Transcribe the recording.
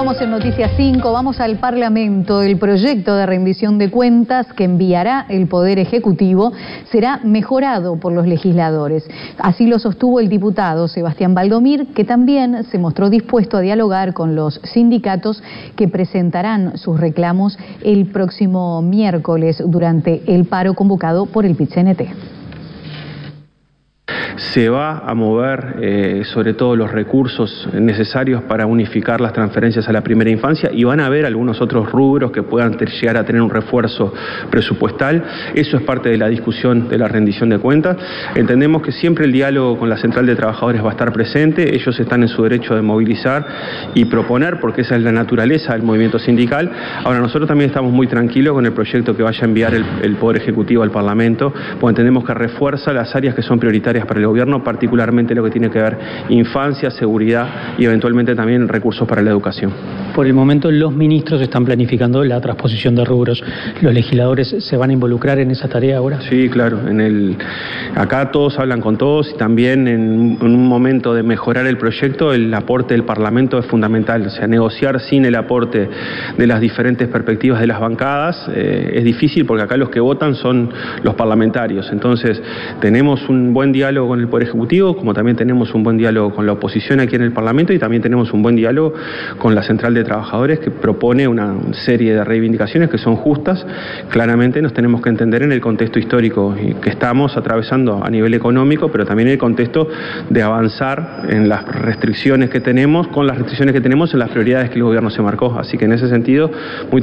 Continuamos en Noticias 5, vamos al Parlamento. El proyecto de rendición de cuentas que enviará el Poder Ejecutivo será mejorado por los legisladores. Así lo sostuvo el diputado Sebastián Valdomir, que también se mostró dispuesto a dialogar con los sindicatos que presentarán sus reclamos el próximo miércoles durante el paro convocado por el PIT-CNT. Se va a mover sobre todo los recursos necesarios para unificar las transferencias a la primera infancia y van a haber algunos otros rubros que puedan llegar a tener un refuerzo presupuestal. Eso es parte de la discusión de la rendición de cuentas. Entendemos que siempre el diálogo con la Central de Trabajadores va a estar presente. Ellos están en su derecho de movilizar y proponer, porque esa es la naturaleza del movimiento sindical. Ahora, nosotros también estamos muy tranquilos con el proyecto que vaya a enviar el Poder Ejecutivo al Parlamento, porque entendemos que refuerza las áreas que son prioritarias para el gobierno, particularmente lo que tiene que ver infancia, seguridad y eventualmente también recursos para la educación. Por el momento los ministros están planificando la transposición de rubros. ¿Los legisladores se van a involucrar en esa tarea ahora? Sí, claro. Acá todos hablan con todos y también en un momento de mejorar el proyecto, el aporte del Parlamento es fundamental. O sea, negociar sin el aporte de las diferentes perspectivas de las bancadas es difícil porque acá los que votan son los parlamentarios. Entonces, tenemos un buen diálogo con el Poder Ejecutivo, como también tenemos un buen diálogo con la oposición aquí en el Parlamento y también tenemos un buen diálogo con la Central de Trabajadores que propone una serie de reivindicaciones que son justas. Claramente nos tenemos que entender en el contexto histórico que estamos atravesando a nivel económico, pero también en el contexto de avanzar en las restricciones que tenemos, con las restricciones que tenemos en las prioridades que el gobierno se marcó. Así que en ese sentido, muy